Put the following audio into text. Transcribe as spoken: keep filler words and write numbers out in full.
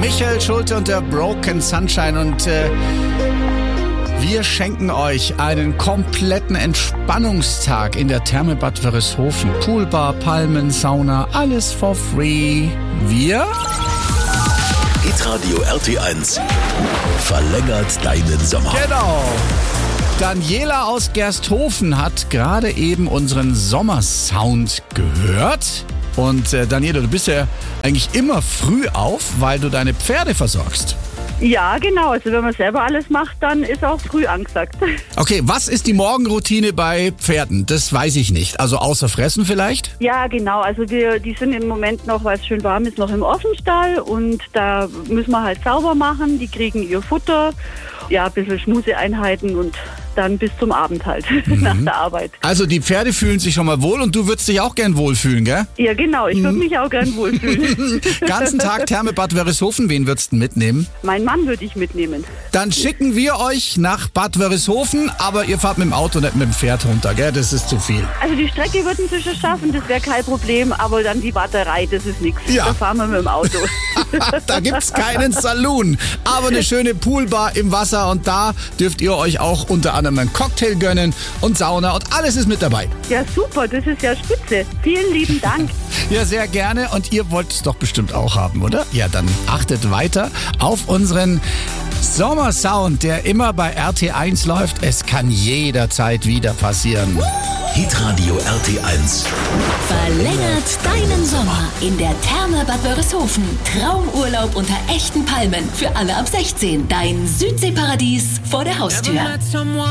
Michael Schulte und der Broken Sunshine und äh, wir schenken euch einen kompletten Entspannungstag in der Therme Bad Wörishofen. Poolbar, Palmen, Sauna, alles for free. Wir? Hitradio R T eins verlängert deinen Sommer. Genau. Daniela aus Gersthofen hat gerade eben unseren Sommersound gehört. Und äh, Daniela, du bist ja eigentlich immer früh auf, weil du deine Pferde versorgst. Ja, genau. Also wenn man selber alles macht, dann ist auch früh angesagt. Okay, was ist die Morgenroutine bei Pferden? Das weiß ich nicht. Also außer Fressen vielleicht? Ja, genau. Also wir, die sind im Moment noch, weil es schön warm ist, noch im Offenstall. Und da müssen wir halt sauber machen. Die kriegen ihr Futter, ja, ein bisschen Schmuseeinheiten und dann bis zum Abend halt, mhm. nach der Arbeit. Also die Pferde fühlen sich schon mal wohl und du würdest dich auch gern wohlfühlen, gell? Ja, genau. Ich würde mhm. mich auch gern wohlfühlen. Ganzen Tag Therme Bad Wörishofen. Wen würdest du mitnehmen? Mein Mann würde ich mitnehmen. Dann schicken wir euch nach Bad Wörishofen, aber ihr fahrt mit dem Auto, nicht mit dem Pferd runter, gell? Das ist zu viel. Also die Strecke würden sie schon schaffen, das wäre kein Problem, aber dann die Warterei, das ist nichts. Ja. Da fahren wir mit dem Auto. Da gibt's keinen Saloon, aber eine schöne Poolbar im Wasser und da dürft ihr euch auch unter anderem einen Cocktail gönnen und Sauna und alles ist mit dabei. Ja, super, das ist ja spitze. Vielen lieben Dank. Ja, sehr gerne und ihr wollt es doch bestimmt auch haben, oder? Ja, dann achtet weiter auf unseren Sommersound, der immer bei R T eins läuft. Es kann jederzeit wieder passieren. Hitradio R T eins verlängert deinen Sommer in der Therme Bad Wörishofen. Traumurlaub unter echten Palmen für alle ab sechzehn. Dein Südseeparadies vor der Haustür.